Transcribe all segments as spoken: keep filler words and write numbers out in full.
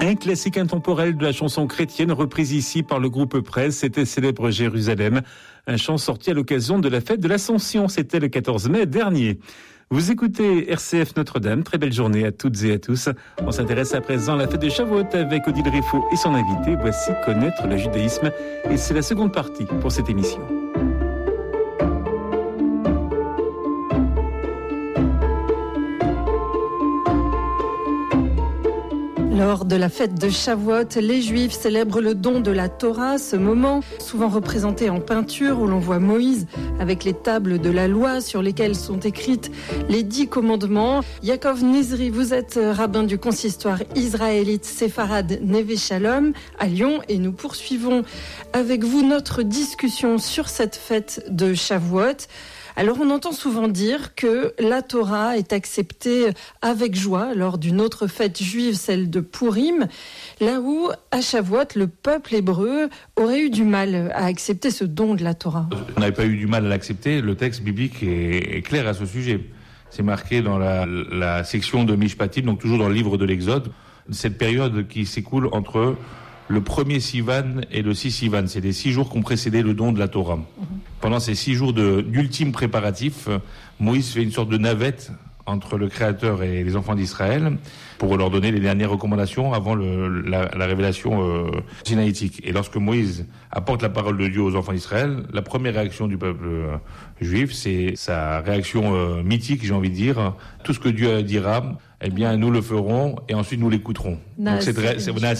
Un classique intemporel de la chanson chrétienne reprise ici par le groupe Presse, c'était Célèbre Jérusalem, un chant sorti à l'occasion de la fête de l'Ascension, c'était le quatorze mai dernier. Vous écoutez R C F Notre-Dame, très belle journée à toutes et à tous. On s'intéresse à présent à la fête de Shavuot avec Odile Riffaut et son invité. Voici Connaître le judaïsme et c'est la seconde partie pour cette émission. Lors de la fête de Shavuot, les Juifs célèbrent le don de la Torah, ce moment souvent représenté en peinture où l'on voit Moïse avec les tables de la loi sur lesquelles sont écrites les dix commandements. Yaakov Nizri, vous êtes rabbin du consistoire israélite séfarade Neve Shalom à Lyon et nous poursuivons avec vous notre discussion sur cette fête de Shavuot. Alors on entend souvent dire que la Torah est acceptée avec joie lors d'une autre fête juive, celle de Purim, là où à Shavuot, le peuple hébreu aurait eu du mal à accepter ce don de la Torah. On n'avait pas eu du mal à l'accepter, le texte biblique est, est clair à ce sujet. C'est marqué dans la, la section de Mishpatim, donc toujours dans le livre de l'Exode, cette période qui s'écoule entre le premier Sivan et le six Sivan. C'est les six jours qui ont précédé le don de la Torah. Mmh. Pendant ces six jours de, d'ultime préparatif, Moïse fait une sorte de navette entre le Créateur et les enfants d'Israël pour leur donner les dernières recommandations avant le, la, la révélation euh, sinaïtique. Et lorsque Moïse apporte la parole de Dieu aux enfants d'Israël, la première réaction du peuple euh, juif, c'est sa réaction euh, mythique, j'ai envie de dire. Tout ce que Dieu dira, eh bien, nous le ferons et ensuite nous l'écouterons. Donc, cette, ré-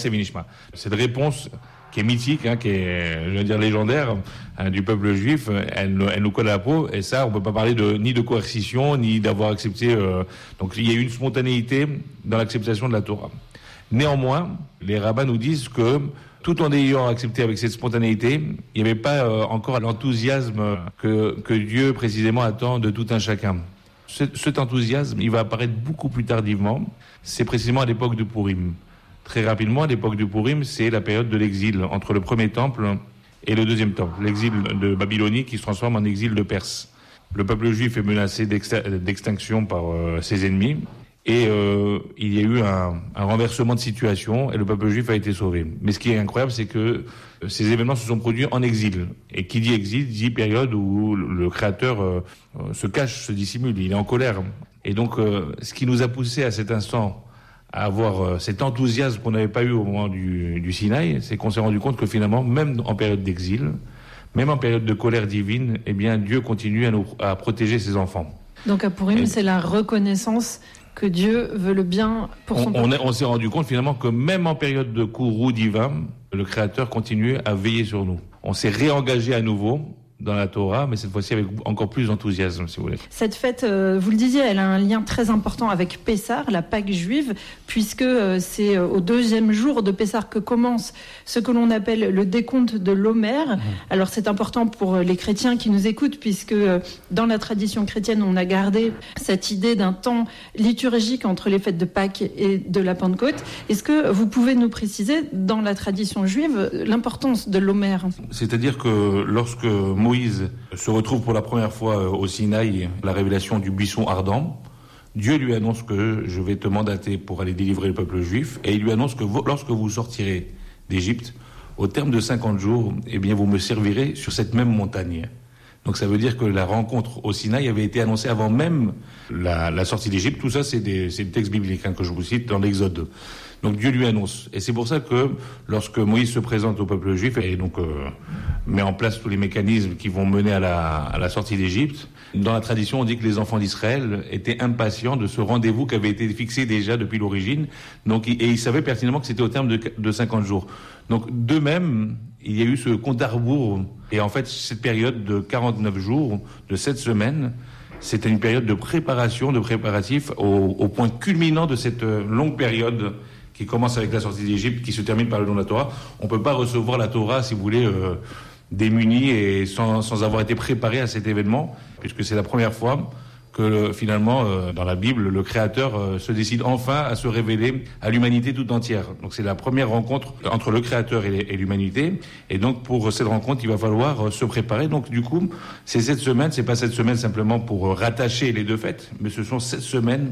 cette réponse qui est mythique, hein, qui est, je veux dire, légendaire, hein, du peuple juif, elle, elle nous colle à la peau, et ça, on peut pas parler de, ni de coercition, ni d'avoir accepté, euh, donc il y a eu une spontanéité dans l'acceptation de la Torah. Néanmoins, les rabbins nous disent que, tout en ayant accepté avec cette spontanéité, il n'y avait pas euh, encore l'enthousiasme que, que Dieu, précisément, attend de tout un chacun. Cet enthousiasme, il va apparaître beaucoup plus tardivement. C'est précisément à l'époque de Purim. Très rapidement, à l'époque de Purim, c'est la période de l'exil entre le premier temple et le deuxième temple. L'exil de Babylonie qui se transforme en exil de Perse. Le peuple juif est menacé d'extinction par euh, ses ennemis. Et euh, il y a eu un, un renversement de situation et le peuple juif a été sauvé. Mais ce qui est incroyable, c'est que ces événements se sont produits en exil. Et qui dit exil, dit période où le Créateur euh, se cache, se dissimule, il est en colère. Et donc, euh, ce qui nous a poussé à cet instant à avoir euh, cet enthousiasme qu'on n'avait pas eu au moment du, du Sinaï, c'est qu'on s'est rendu compte que finalement, même en période d'exil, même en période de colère divine, eh bien, Dieu continue à, nous, à protéger ses enfants. Donc à Purim, et c'est la reconnaissance que Dieu veut le bien pour son on, peuple. On, est, on s'est rendu compte finalement que même en période de courroux divin, le Créateur continue à veiller sur nous. On s'est réengagé à nouveau dans la Torah, mais cette fois-ci avec encore plus d'enthousiasme, si vous voulez. Cette fête, euh, vous le disiez, elle a un lien très important avec Pessah, la Pâque juive, puisque euh, c'est au deuxième jour de Pessah que commence ce que l'on appelle le décompte de l'Omer. Mmh. Alors c'est important pour les chrétiens qui nous écoutent, puisque euh, dans la tradition chrétienne, on a gardé cette idée d'un temps liturgique entre les fêtes de Pâques et de la Pentecôte. Est-ce que vous pouvez nous préciser, dans la tradition juive, l'importance de l'Omer ? C'est-à-dire que lorsque Moïse se retrouve pour la première fois au Sinaï, la révélation du buisson ardent, Dieu lui annonce que je vais te mandater pour aller délivrer le peuple juif, et il lui annonce que vous, lorsque vous sortirez d'Égypte, au terme de cinquante jours, eh bien vous me servirez sur cette même montagne. Donc ça veut dire que la rencontre au Sinaï avait été annoncée avant même la, la sortie d'Égypte. Tout ça, c'est, des, c'est le texte biblique hein, que je vous cite dans l'Exode. Donc Dieu lui annonce. Et c'est pour ça que lorsque Moïse se présente au peuple juif et donc euh, met en place tous les mécanismes qui vont mener à la, à la sortie d'Égypte, dans la tradition, on dit que les enfants d'Israël étaient impatients de ce rendez-vous qui avait été fixé déjà depuis l'origine. Donc, et ils savaient pertinemment que c'était au terme de, de cinquante jours. Donc d'eux-mêmes, il y a eu ce compte à rebours. Et en fait, cette période de quarante-neuf jours, de sept semaines, c'était une période de préparation, de préparatif au, au point culminant de cette longue période qui commence avec la sortie d'Égypte, qui se termine par le don de la Torah. On ne peut pas recevoir la Torah, si vous voulez, euh, démuni et sans, sans avoir été préparé à cet événement, puisque c'est la première fois que le, finalement, euh, dans la Bible, le Créateur euh, se décide enfin à se révéler à l'humanité tout entière. Donc c'est la première rencontre entre le Créateur et, les, et l'humanité. Et donc pour cette rencontre, il va falloir euh, se préparer. Donc du coup, c'est cette semaine, c'est pas cette semaine simplement pour euh, rattacher les deux fêtes, mais ce sont sept semaines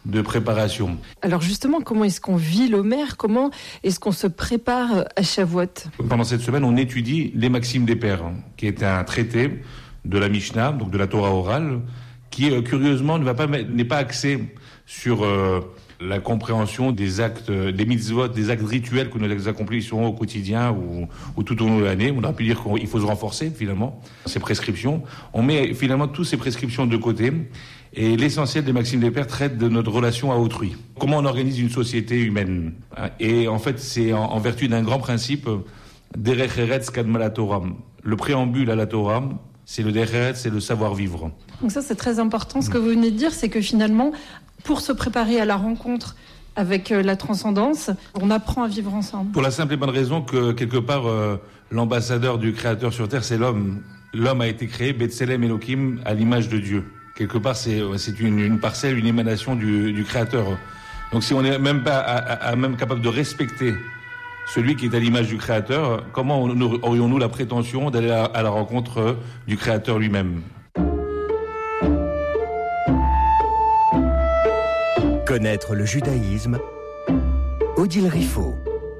de préparation. Alors justement, comment est-ce qu'on vit l'Omer ? Comment est-ce qu'on se prépare à Shavuot ? Pendant cette semaine, on étudie les Maximes des Pères, qui est un traité de la Mishnah, donc de la Torah orale, qui euh, curieusement ne va pas, n'est pas axé sur euh, la compréhension des actes, des mitzvot, des actes rituels que nous accomplissons au quotidien ou, ou tout au long de l'année. On aurait pu dire qu'il faut se renforcer finalement ces prescriptions. On met finalement toutes ces prescriptions de côté. Et l'essentiel des Maximes des Pères traite de notre relation à autrui. Comment on organise une société humaine. Et en fait, c'est en, en vertu d'un grand principe, Derech Eretz Kadma la Torah. Le préambule à la Torah, c'est le Derech Eretz, c'est le savoir-vivre. Donc ça, c'est très important. Ce que vous venez de dire, c'est que finalement, pour se préparer à la rencontre avec la transcendance, on apprend à vivre ensemble. Pour la simple et bonne raison que, quelque part, euh, l'ambassadeur du Créateur sur Terre, c'est l'homme. L'homme a été créé, Betselem Elohim, à l'image de Dieu. Quelque part, c'est, c'est une, une parcelle, une émanation du, du Créateur. Donc si on n'est même pas à, à, à même capable de respecter celui qui est à l'image du Créateur, comment aurions-nous la prétention d'aller à, à la rencontre du Créateur lui-même ? Connaître le judaïsme, Odile Riffaut.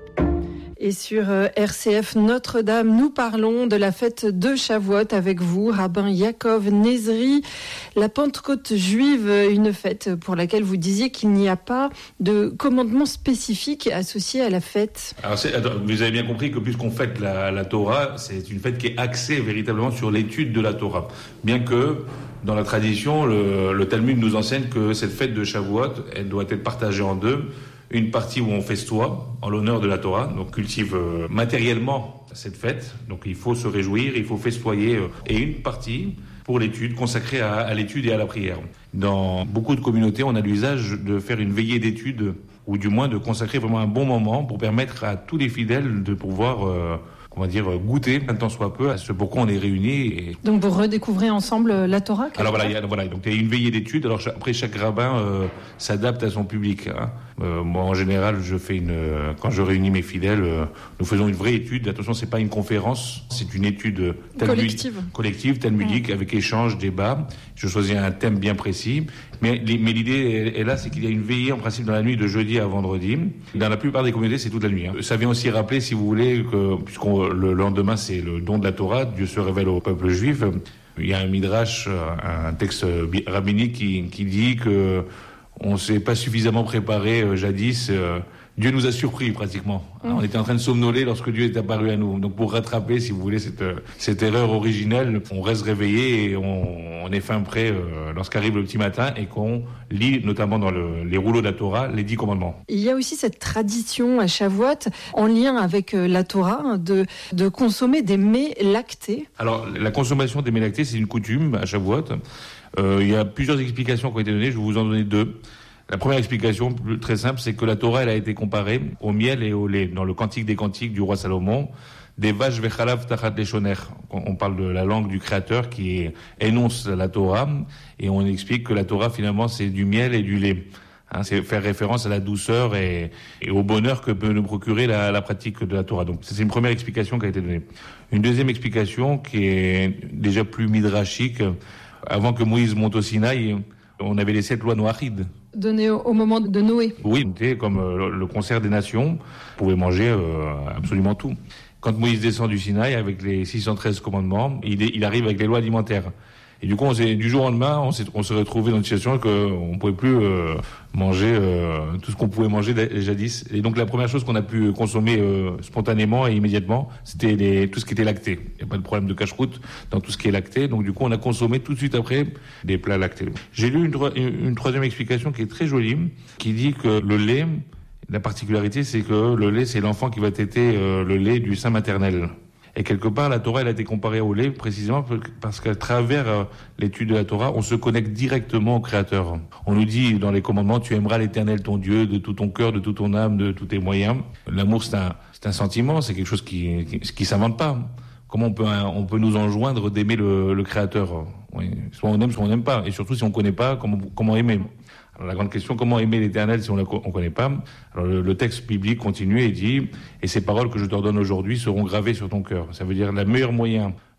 Et sur R C F Notre-Dame, nous parlons de la fête de Shavuot avec vous, rabbin Yaakov Nezri. La Pentecôte juive, une fête pour laquelle vous disiez qu'il n'y a pas de commandement spécifique associé à la fête. Alors c'est, attends, vous avez bien compris que puisqu'on fête la, la Torah, c'est une fête qui est axée véritablement sur l'étude de la Torah. Bien que dans la tradition, le, le Talmud nous enseigne que cette fête de Shavuot, elle doit être partagée en deux. Une partie où on festoie en l'honneur de la Torah, donc cultive euh, matériellement cette fête. Donc il faut se réjouir, il faut festoyer. Euh, et une partie pour l'étude, consacrée à, à l'étude et à la prière. Dans beaucoup de communautés, on a l'usage de faire une veillée d'études, ou du moins de consacrer vraiment un bon moment pour permettre à tous les fidèles de pouvoir... Euh, on va dire, goûter, un temps soit peu, à ce pourquoi on est réunis. Et... Donc vous redécouvrez ensemble la Torah ? Alors voilà, il y a, voilà, donc il y a une veillée d'études. Alors après, chaque rabbin euh, s'adapte à son public. Hein. Euh, moi, en général, je fais une, euh, quand je réunis mes fidèles, euh, nous faisons une vraie étude. Attention, c'est pas une conférence, c'est une étude talmud... collective, collective talmudique, mmh. avec échange, débat. Je choisis un thème bien précis. Mais, mais l'idée est, est là, c'est qu'il y a une veillée en principe dans la nuit de jeudi à vendredi. Dans la plupart des communautés, c'est toute la nuit. Hein. Ça vient aussi rappeler, si vous voulez, que puisqu'on le lendemain, c'est le don de la Torah, Dieu se révèle au peuple juif. Il y a un midrash, un texte rabbinique qui, qui dit que on s'est pas suffisamment préparé euh, jadis. Euh, Dieu nous a surpris pratiquement. Mmh. On était en train de somnoler lorsque Dieu est apparu à nous. Donc pour rattraper, si vous voulez, cette, cette erreur originelle, on reste réveillé et on, on est fin prêt euh, lorsqu'arrive le petit matin et qu'on lit, notamment dans le, les rouleaux de la Torah, les dix commandements. Il y a aussi cette tradition à Shavuot, en lien avec euh, la Torah, de, de consommer des mets lactés. Alors la consommation des mets lactés, c'est une coutume à Shavuot. Euh, il y a plusieurs explications qui ont été données, je vais vous en donner deux. La première explication, très simple, c'est que la Torah, elle a été comparée au miel et au lait. Dans le Cantique des Cantiques du roi Salomon, des vaches vechalav tachat leshoner. On parle de la langue du Créateur qui énonce la Torah, et on explique que la Torah, finalement, c'est du miel et du lait. Hein, c'est faire référence à la douceur et, et au bonheur que peut nous procurer la, la pratique de la Torah. Donc, c'est une première explication qui a été donnée. Une deuxième explication qui est déjà plus midrashique. Avant que Moïse monte au Sinaï, on avait les sept lois noachides. Donné au, au moment de Noé. Oui, c'était comme euh, le concert des nations. On pouvait manger euh, absolument tout. Quand Moïse descend du Sinaï avec les six cent treize commandements, il, est, il arrive avec les lois alimentaires. Et du coup, on s'est, du jour au lendemain, on s'est, on s'est retrouvé dans une situation qu'on ne pouvait plus euh, manger euh, tout ce qu'on pouvait manger jadis. Et donc, la première chose qu'on a pu consommer euh, spontanément et immédiatement, c'était les, tout ce qui était lacté. Il n'y a pas de problème de cache-croûte dans tout ce qui est lacté. Donc, du coup, on a consommé tout de suite après des plats lactés. J'ai lu une, une, une troisième explication qui est très jolie, qui dit que le lait, la particularité, c'est que le lait, c'est l'enfant qui va téter euh, le lait du sein maternel. Et quelque part, la Torah, elle a été comparée au lait, précisément parce qu'à travers euh, l'étude de la Torah, on se connecte directement au Créateur. On nous dit dans les commandements, tu aimeras l'Éternel ton Dieu de tout ton cœur, de toute ton âme, de tous tes moyens. L'amour, c'est un, c'est un sentiment, c'est quelque chose qui, qui, qui s'invente pas. Comment on peut, on peut nous enjoindre d'aimer le, le Créateur? Oui. Soit on aime, soit on n'aime pas. Et surtout, si on connaît pas, comment, comment aimer? Alors, la grande question, comment aimer l'Éternel si on ne connaît pas? Alors, le, le texte biblique continue et dit « Et ces paroles que je t'ordonne aujourd'hui seront gravées sur ton cœur ». Ça veut dire le meilleur moyen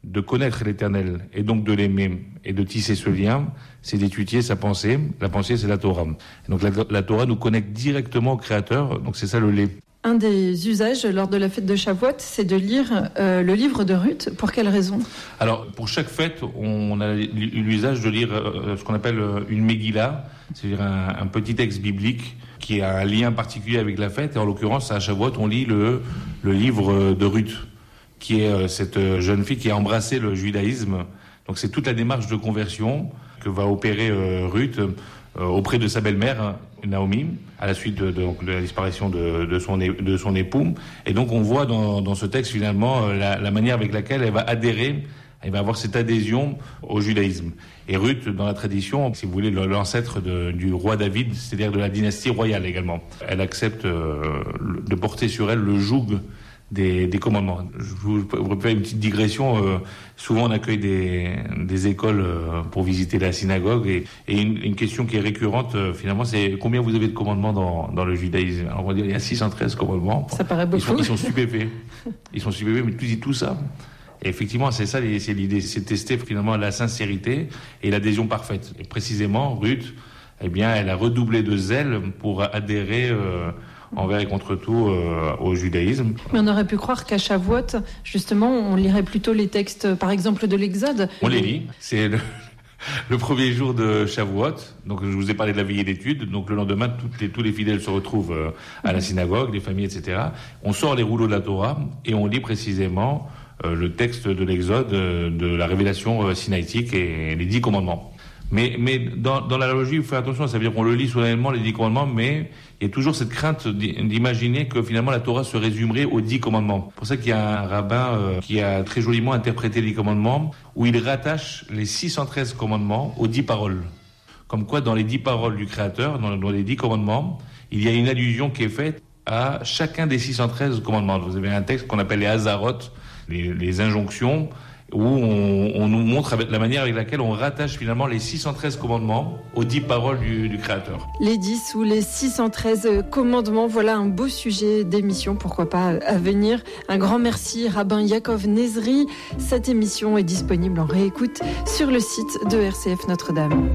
de connaître l'Éternel et donc de l'aimer et de tisser ce lien, c'est d'étudier sa pensée. La pensée, c'est la Torah. Et donc la, la Torah nous connecte directement au Créateur, donc c'est ça le lait. Un des usages lors de la fête de Shavuot, c'est de lire euh, le livre de Ruth. Pour quelle raison ? Alors, pour chaque fête, on a l'usage de lire euh, ce qu'on appelle une Megillah, c'est-à-dire un, un petit texte biblique qui a un lien particulier avec la fête. Et en l'occurrence, à Shavuot, on lit le, le livre de Ruth, qui est euh, cette jeune fille qui a embrassé le judaïsme. Donc c'est toute la démarche de conversion que va opérer euh, Ruth euh, auprès de sa belle-mère, Naomi, à la suite de, de, de la disparition de, de, son, de son époux. Et donc on voit dans, dans ce texte finalement la, la manière avec laquelle elle va adhérer, elle va avoir cette adhésion au judaïsme. Et Ruth, dans la tradition, si vous voulez, l'ancêtre de, du roi David, c'est-à-dire de la dynastie royale également. Elle accepte euh, de porter sur elle le joug Des, des commandements. Je vous, vous fais une petite digression. Euh, souvent, on accueille des, des écoles euh, pour visiter la synagogue et, et une, une question qui est récurrente, euh, finalement, c'est combien vous avez de commandements dans, dans le judaïsme ? Alors, on va dire il y a six cent treize commandements. Ça paraît beaucoup. Ils sont, ils sont stupéfaits. Ils sont stupéfaits, mais tu dis tout ça. Et effectivement, c'est ça, c'est l'idée, c'est tester finalement la sincérité et l'adhésion parfaite. Et précisément, Ruth, eh bien, elle a redoublé de zèle pour adhérer. Euh, envers et contre tout euh, au judaïsme. Mais on aurait pu croire qu'à Shavuot, justement, on lirait plutôt les textes, par exemple, de l'Exode. On les lit. C'est le, le premier jour de Shavuot. Donc, je vous ai parlé de la veillée d'études. Donc, le lendemain, toutes les, tous les fidèles se retrouvent euh, à la synagogue, les familles, et cetera. On sort les rouleaux de la Torah et on lit précisément euh, le texte de l'Exode, euh, de la révélation euh, sinaïtique et les dix commandements. Mais, mais dans, dans la logique, il faut faire attention, ça veut dire qu'on le lit solennellement, les dix commandements, mais il y a toujours cette crainte d'imaginer que finalement la Torah se résumerait aux dix commandements. C'est pour ça qu'il y a un rabbin euh, qui a très joliment interprété les commandements, où il rattache les six cent treize commandements aux dix paroles. Comme quoi, dans les dix paroles du Créateur, dans, dans les dix commandements, il y a une allusion qui est faite à chacun des six cent treize commandements. Vous avez un texte qu'on appelle les Hazarot, les, les injonctions, où on, on nous montre avec la manière avec laquelle on rattache finalement les six cent treize commandements aux dix paroles du, du Créateur. Les dix ou les six cent treize commandements, voilà un beau sujet d'émission, pourquoi pas à venir. Un grand merci, Rabbin Yaakov Nezri. Cette émission est disponible en réécoute sur le site de R C F Notre-Dame.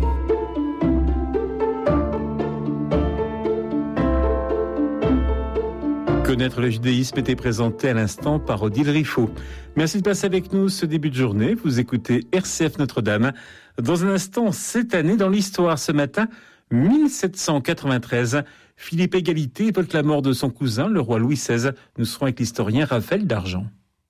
Connaître le judaïsme était présenté à l'instant par Odile Riffaut. Merci de passer avec nous ce début de journée. Vous écoutez R C F Notre-Dame. Dans un instant, cette année dans l'histoire, ce matin, mille sept cent quatre-vingt-treize, Philippe Égalité évoque la mort de son cousin, le roi Louis seize. Nous serons avec l'historien Raphaël Dargent.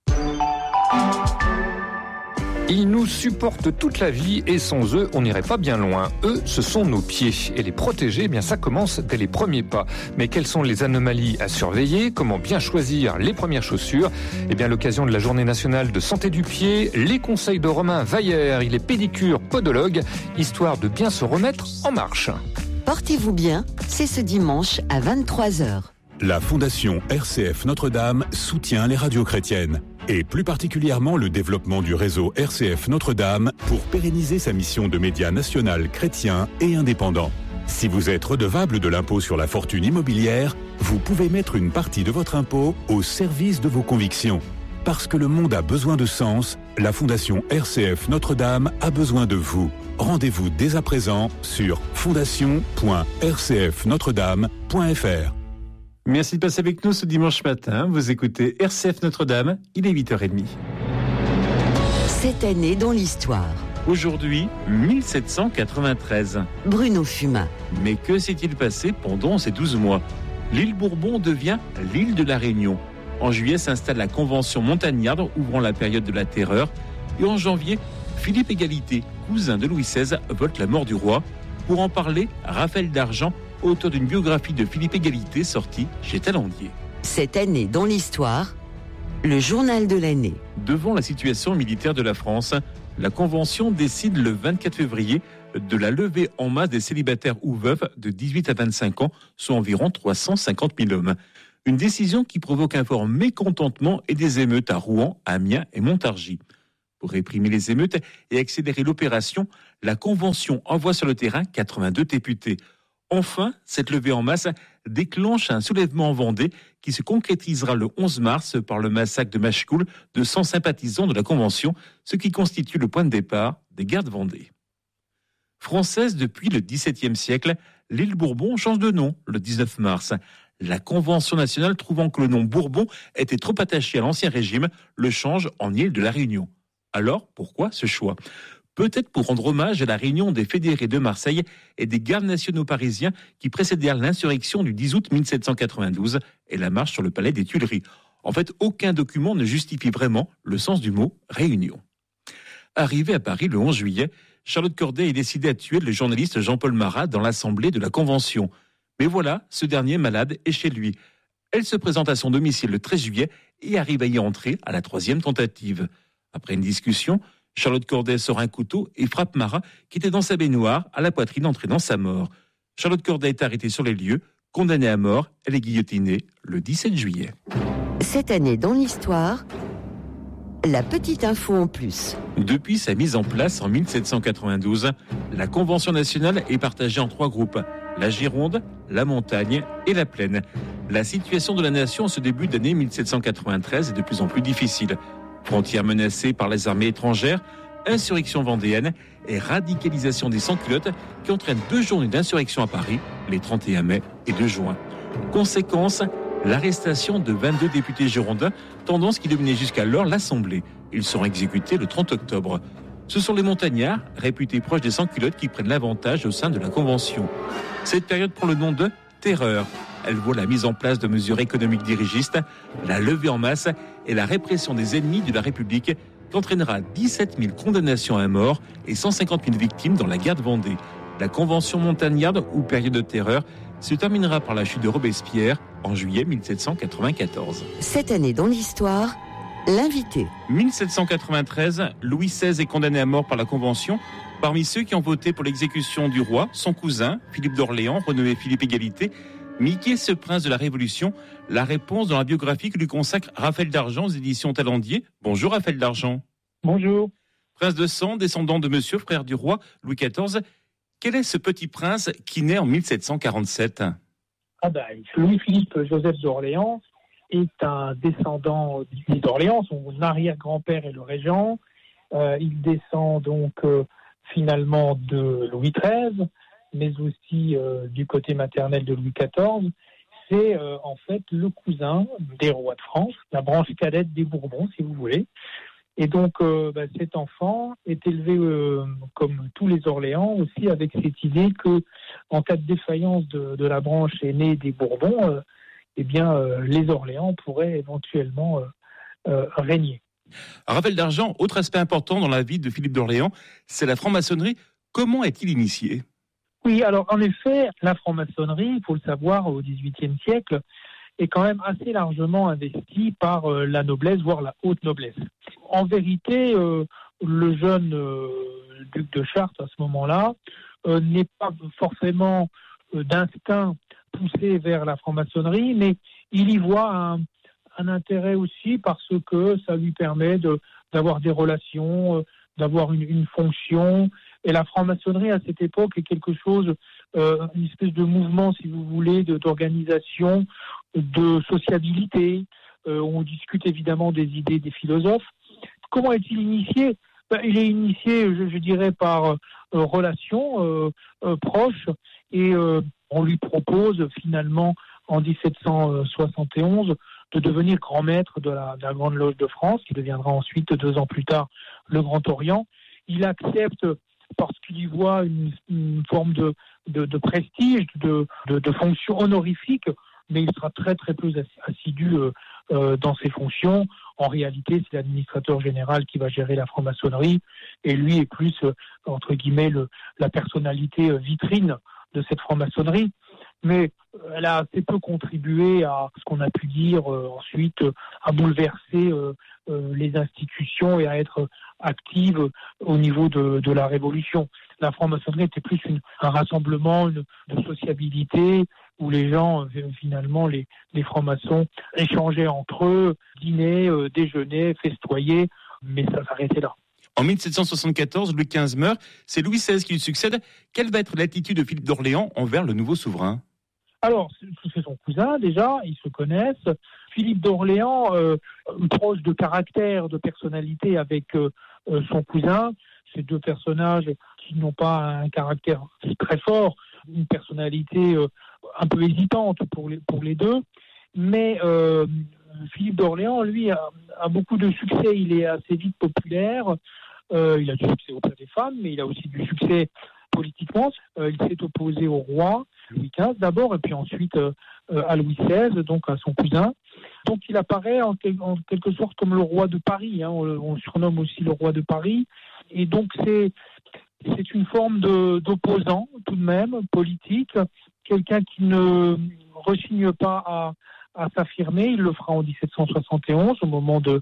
Ils nous supportent toute la vie et sans eux, on n'irait pas bien loin. Eux, ce sont nos pieds. Et les protéger, eh bien, ça commence dès les premiers pas. Mais quelles sont les anomalies à surveiller ? Comment bien choisir les premières chaussures ? Eh bien, à l'occasion de la Journée nationale de santé du pied, les conseils de Romain Vaillère, il est pédicure podologue, histoire de bien se remettre en marche. Portez-vous bien, c'est ce dimanche à vingt-trois heures. La Fondation R C F Notre-Dame soutient les radios chrétiennes et plus particulièrement le développement du réseau R C F Notre-Dame pour pérenniser sa mission de média national chrétien et indépendant. Si vous êtes redevable de l'impôt sur la fortune immobilière, vous pouvez mettre une partie de votre impôt au service de vos convictions. Parce que le monde a besoin de sens, la Fondation R C F Notre-Dame a besoin de vous. Rendez-vous dès à présent sur fondation point r c f notre dame point f r. Merci de passer avec nous ce dimanche matin. Vous écoutez R C F Notre-Dame, il est huit heures trente. Cette année dans l'histoire. Aujourd'hui, mille sept cent quatre-vingt-treize. Bruno Fumin. Mais que s'est-il passé pendant ces douze mois ? L'île Bourbon devient l'île de la Réunion. En juillet s'installe la Convention montagnarde ouvrant la période de la Terreur. Et en janvier, Philippe Égalité, cousin de Louis seize, vote la mort du roi. Pour en parler, Raphaël Dargent, auteur d'une biographie de Philippe Égalité sortie chez Talandier. Cette année dans l'histoire, le journal de l'année. Devant la situation militaire de la France, la Convention décide le vingt-quatre février de la levée en masse des célibataires ou veuves de dix-huit à vingt-cinq ans, soit environ trois cent cinquante mille hommes. Une décision qui provoque un fort mécontentement et des émeutes à Rouen, Amiens et Montargis. Pour réprimer les émeutes et accélérer l'opération, la Convention envoie sur le terrain quatre-vingt-deux députés. Enfin, cette levée en masse déclenche un soulèvement en Vendée qui se concrétisera le onze mars par le massacre de Machecoul de cent sympathisants de la Convention, ce qui constitue le point de départ des guerres de Vendée. Française depuis le dix-septième siècle, l'île Bourbon change de nom le dix-neuf mars. La Convention nationale, trouvant que le nom Bourbon était trop attaché à l'Ancien Régime, le change en île de la Réunion. Alors, pourquoi ce choix ? Peut-être pour rendre hommage à la réunion des fédérés de Marseille et des gardes nationaux parisiens qui précédèrent l'insurrection du dix août mille sept cent quatre-vingt-douze et la marche sur le palais des Tuileries. En fait, aucun document ne justifie vraiment le sens du mot « réunion ». Arrivée à Paris le onze juillet, Charlotte Corday est décidée à tuer le journaliste Jean-Paul Marat dans l'assemblée de la Convention. Mais voilà, ce dernier malade est chez lui. Elle se présente à son domicile le treize juillet et arrive à y entrer à la troisième tentative. Après une discussion, Charlotte Corday sort un couteau et frappe Marat, qui était dans sa baignoire, à la poitrine, entraînant sa mort. Charlotte Corday est arrêtée sur les lieux, condamnée à mort. Elle est guillotinée le dix-sept juillet. Cette année dans l'histoire, la petite info en plus. Depuis sa mise en place en mille sept cent quatre-vingt-douze, la Convention nationale est partagée en trois groupes. La Gironde, la Montagne et la Plaine. La situation de la nation en ce début d'année mille sept cent quatre-vingt-treize est de plus en plus difficile. Frontières menacées par les armées étrangères, insurrection vendéenne et radicalisation des sans-culottes qui entraînent deux journées d'insurrection à Paris, les trente et un mai et deux juin. Conséquence, l'arrestation de vingt-deux députés girondins, tendance qui dominait jusqu'alors l'Assemblée. Ils seront exécutés le trente octobre. Ce sont les montagnards, réputés proches des sans-culottes, qui prennent l'avantage au sein de la Convention. Cette période prend le nom de terreur. Elle voit la mise en place de mesures économiques dirigistes, la levée en masse et la répression des ennemis de la République qui entraînera dix-sept mille condamnations à mort et cent cinquante mille victimes dans la guerre de Vendée. La Convention montagnarde, ou période de terreur, se terminera par la chute de Robespierre en juillet mille sept cent quatre-vingt-quatorze. Cette année dans l'histoire, l'invité. mille sept cent quatre-vingt-treize, Louis seize est condamné à mort par la Convention. Parmi ceux qui ont voté pour l'exécution du roi, son cousin, Philippe d'Orléans, renommé Philippe Égalité. Mais qui est ce prince de la Révolution ? La réponse dans la biographie que lui consacre Raphaël Dargent aux éditions Talendier. Bonjour Raphaël Dargent. Bonjour. Prince de sang, descendant de monsieur, frère du roi, Louis quatorze. Quel est ce petit prince qui naît en mille sept cent quarante-sept ? Ah ben, Louis-Philippe Joseph d'Orléans est un descendant d'Orléans. Son arrière-grand-père est le régent. Euh, il descend donc euh, finalement de Louis treize, mais aussi euh, du côté maternel de Louis quatorze. C'est euh, en fait le cousin des rois de France, la branche cadette des Bourbons, si vous voulez. Et donc, euh, bah, cet enfant est élevé, euh, comme tous les Orléans, aussi avec cette idée que, en cas de défaillance de, de la branche aînée des Bourbons, euh, eh bien, euh, les Orléans pourraient éventuellement euh, euh, régner. Raphaël Dargent, autre aspect important dans la vie de Philippe d'Orléans, c'est la franc-maçonnerie. Comment est-il initié ? Oui, alors en effet, la franc-maçonnerie, il faut le savoir, au dix-huitième siècle, est quand même assez largement investie par euh, la noblesse, voire la haute noblesse. En vérité, euh, le jeune euh, duc de Chartres, à ce moment-là, euh, n'est pas forcément euh, d'instinct poussé vers la franc-maçonnerie, mais il y voit un, un intérêt aussi parce que ça lui permet de, d'avoir des relations, euh, d'avoir une, une fonction. Et la franc-maçonnerie, à cette époque, est quelque chose, euh, une espèce de mouvement, si vous voulez, de, d'organisation, de sociabilité. Euh, on discute évidemment des idées des philosophes. Comment est-il initié ? Ben, il est initié, je, je dirais, par euh, relation euh, euh, proche, et euh, on lui propose finalement, en dix-sept cent soixante et onze, de devenir grand maître de la, de la Grande Loge de France, qui deviendra ensuite, deux ans plus tard, le Grand Orient. Il accepte parce qu'il y voit une, une forme de, de, de prestige, de, de, de fonction honorifique, mais il sera très très peu assidu euh, euh, dans ses fonctions. En réalité, c'est l'administrateur général qui va gérer la franc-maçonnerie, et lui est plus, euh, entre guillemets, le, la personnalité euh, vitrine de cette franc-maçonnerie. Mais euh, elle a assez peu contribué à ce qu'on a pu dire euh, ensuite, euh, à bouleverser euh, euh, les institutions et à être active euh, au niveau de, de la Révolution. La franc-maçonnerie était plus une, un rassemblement une, de sociabilité, où les gens, euh, finalement, les, les francs-maçons échangeaient entre eux, dînaient, euh, déjeunaient, festoyaient, mais ça s'arrêtait là. En mille sept cent soixante-quatorze, Louis quinze meurt, c'est Louis seize qui lui succède. Quelle va être l'attitude de Philippe d'Orléans envers le nouveau souverain ? Alors, c'est son cousin déjà, ils se connaissent. Philippe d'Orléans, euh, proche de caractère, de personnalité avec euh, son cousin, ces deux personnages qui n'ont pas un caractère très fort, une personnalité euh, un peu hésitante pour les, pour les deux. Mais euh, Philippe d'Orléans, lui, a, a beaucoup de succès. Il est assez vite populaire. Euh, il a du succès auprès des femmes, mais il a aussi du succès politiquement. Euh, il s'est opposé au roi, Louis quinze d'abord, et puis ensuite euh, à Louis seize, donc à son cousin. Donc il apparaît en, quel, en quelque sorte comme le roi de Paris. Hein. On, on le surnomme aussi le roi de Paris. Et donc c'est, c'est une forme de, d'opposant, tout de même, politique. Quelqu'un qui ne rechigne pas à, à s'affirmer. Il le fera en dix-sept cent soixante et onze, au moment de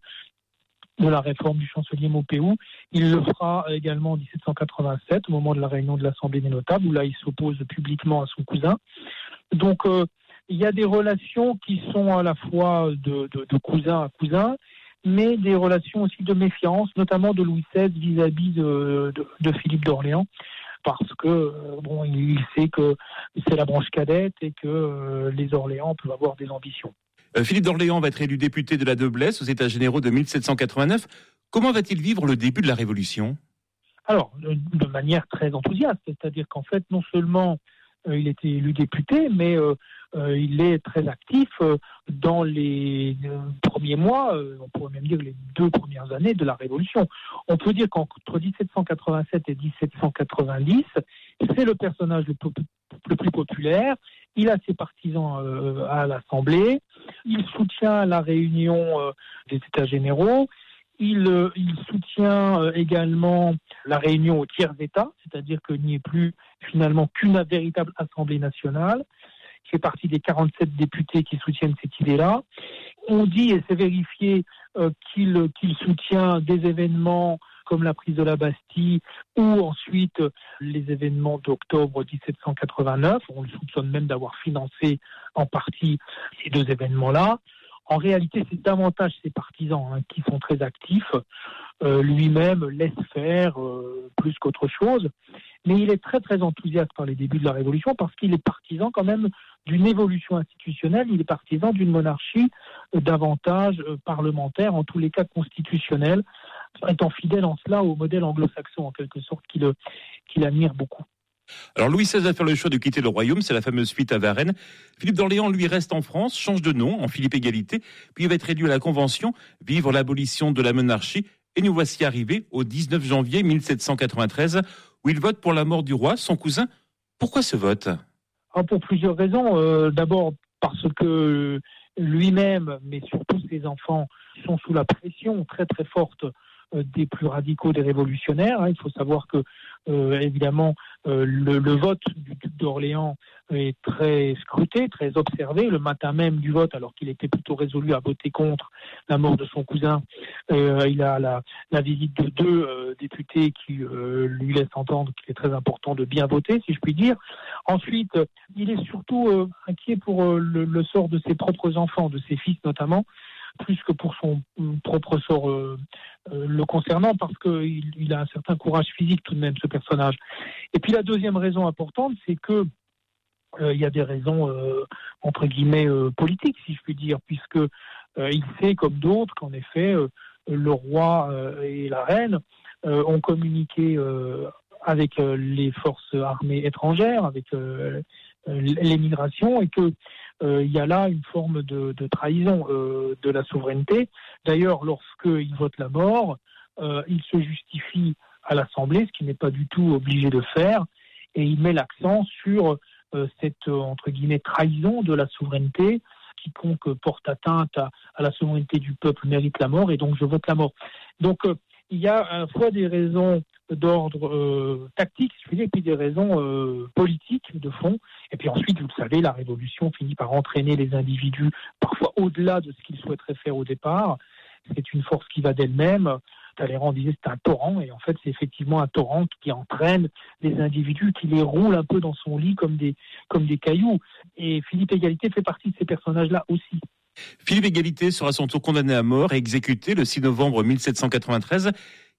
de la réforme du chancelier Maupeou. Il le fera également en dix-sept cent quatre-vingt-sept, au moment de la réunion de l'Assemblée des notables, où là, il s'oppose publiquement à son cousin. Donc, euh, il y a des relations qui sont à la fois de, de, de cousin à cousin, mais des relations aussi de méfiance, notamment de Louis seize vis-à-vis de, de, de Philippe d'Orléans, parce que bon, il sait que c'est la branche cadette et que euh, les Orléans peuvent avoir des ambitions. Philippe d'Orléans va être élu député de la noblesse aux États généraux de mille sept cent quatre-vingt-neuf. Comment va-t-il vivre le début de la Révolution ? Alors, de manière très enthousiaste, c'est-à-dire qu'en fait, non seulement euh, il était élu député, mais euh, euh, il est très actif euh, dans les euh, premiers mois, euh, on pourrait même dire les deux premières années de la Révolution. On peut dire qu'entre dix-sept cent quatre-vingt-sept et dix-sept cent quatre-vingt-dix, c'est le personnage le plus, le plus populaire. Il a ses partisans euh, à l'Assemblée, il soutient la réunion euh, des États généraux, il, euh, il soutient euh, également la réunion au tiers-État, c'est-à-dire qu'il n'y ait plus finalement qu'une véritable Assemblée nationale, qui fait partie des quarante-sept députés qui soutiennent cette idée-là. On dit, et c'est vérifié, euh, qu'il, qu'il soutient des événements comme la prise de la Bastille, ou ensuite les événements d'octobre dix-sept cent quatre-vingt-neuf. On le soupçonne même d'avoir financé en partie ces deux événements-là. En réalité, c'est davantage ses partisans hein, qui sont très actifs. Euh, lui-même laisse faire euh, plus qu'autre chose. Mais il est très très enthousiaste par les débuts de la Révolution parce qu'il est partisan quand même d'une évolution institutionnelle. Il est partisan d'une monarchie euh, davantage euh, parlementaire, en tous les cas constitutionnelle, étant fidèle en cela au modèle anglo-saxon en quelque sorte qu'il, qu'il admire beaucoup. Alors Louis seize va faire le choix de quitter le royaume, c'est la fameuse fuite à Varennes. Philippe d'Orléans, lui, reste en France, change de nom en Philippe Égalité, puis il va être élu à la Convention, vivre l'abolition de la monarchie, et nous voici arrivés au dix-neuf janvier mille sept cent quatre-vingt-treize, où il vote pour la mort du roi, son cousin. Pourquoi ce vote ? Alors, pour plusieurs raisons. Euh, d'abord parce que lui-même, mais surtout ses enfants, sont sous la pression très très forte des plus radicaux des révolutionnaires. Il faut savoir que, euh, évidemment, euh, le, le vote du duc d'Orléans est très scruté, très observé. Le matin même du vote, alors qu'il était plutôt résolu à voter contre la mort de son cousin, euh, il a la, la visite de deux euh, députés qui euh, lui laissent entendre qu'il est très important de bien voter, si je puis dire. Ensuite, il est surtout euh, inquiet pour euh, le, le sort de ses propres enfants, de ses fils notamment, plus que pour son propre sort euh, euh, le concernant, parce qu'il il a un certain courage physique tout de même, ce personnage. Et puis la deuxième raison importante, c'est que euh, il y a des raisons euh, entre guillemets euh, politiques, si je puis dire, puisque euh, il sait comme d'autres qu'en effet euh, le roi euh, et la reine euh, ont communiqué euh, avec euh, les forces armées étrangères, avec euh, l'émigration, et que euh, il y a là une forme de, de trahison euh, de la souveraineté. D'ailleurs, lorsqu'il vote la mort, euh, il se justifie à l'Assemblée, ce qu'il n'est pas du tout obligé de faire, et il met l'accent sur euh, cette entre guillemets trahison de la souveraineté. Quiconque porte atteinte à, à la souveraineté du peuple mérite la mort, et donc je vote la mort. Donc euh, il y a à la fois des raisons d'ordre euh, tactique, je veux dire, et puis des raisons euh, politiques de fond. Et puis ensuite, vous le savez, la Révolution finit par entraîner les individus parfois au-delà de ce qu'ils souhaiteraient faire au départ. C'est une force qui va d'elle-même. Talleyrand disait que c'est un torrent, et en fait c'est effectivement un torrent qui entraîne les individus, qui les roule un peu dans son lit comme des, comme des cailloux. Et Philippe Égalité fait partie de ces personnages-là aussi. Philippe Égalité sera à son tour condamné à mort et exécuté le six novembre mille sept cent quatre-vingt-treize.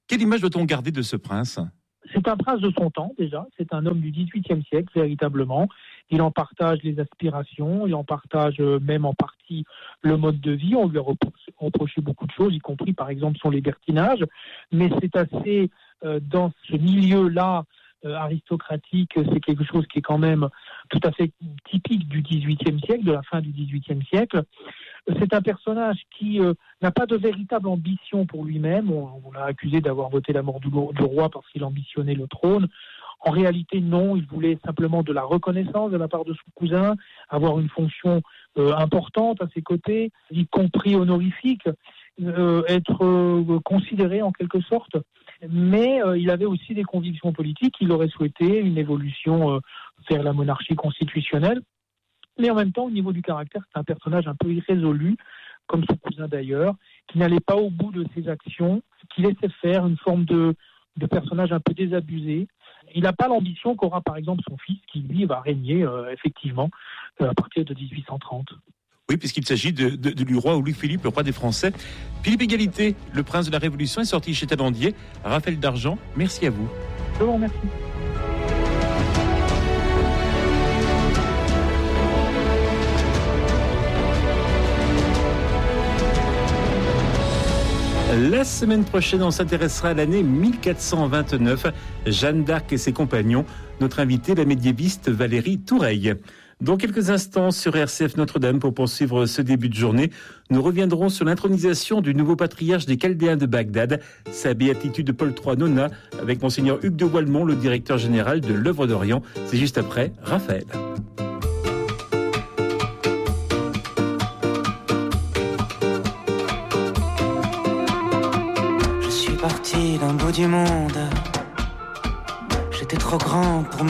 Quelle image doit-on garder de ce prince ? C'est un prince de son temps déjà, c'est un homme du dix-huitième siècle véritablement. Il en partage les aspirations, il en partage même en partie le mode de vie. On lui a reproché beaucoup de choses, y compris par exemple son libertinage. Mais c'est assez, euh, dans ce milieu-là euh, aristocratique, c'est quelque chose qui est quand même tout à fait typique du dix-huitième siècle, de la fin du dix-huitième siècle. C'est un personnage qui euh, n'a pas de véritable ambition pour lui-même. On, on l'a accusé d'avoir voté la mort du, du roi parce qu'il ambitionnait le trône. En réalité, non, il voulait simplement de la reconnaissance de la part de son cousin, avoir une fonction euh, importante à ses côtés, y compris honorifique, euh, être euh, considéré en quelque sorte. Mais euh, il avait aussi des convictions politiques. Il aurait souhaité une évolution euh, vers la monarchie constitutionnelle. Mais en même temps, au niveau du caractère, c'est un personnage un peu irrésolu, comme son cousin d'ailleurs, qui n'allait pas au bout de ses actions, qui laissait faire une forme de, de personnage un peu désabusé. Il n'a pas l'ambition qu'aura par exemple son fils, qui lui va régner euh, effectivement euh, à partir de dix-huit cent trente. Oui, puisqu'il s'agit de, de, de, du roi Louis-Philippe, le roi des Français. Philippe Égalité, le prince de la Révolution, est sorti chez Talandier. Raphaël Dargent, merci à vous. Je vous remercie. La semaine prochaine, on s'intéressera à l'année mille quatre cent vingt-neuf, Jeanne d'Arc et ses compagnons. Notre invitée, la médiéviste Valérie Toureille. Dans quelques instants sur R C F Notre-Dame, pour poursuivre ce début de journée, nous reviendrons sur l'intronisation du nouveau patriarche des Chaldéens de Bagdad, sa béatitude Paul trois Nona, avec monseigneur Hugues de Walmont, le directeur général de l'Œuvre d'Orient. C'est juste après Raphaël. Je suis parti d'un bout du monde, j'étais trop grand pour me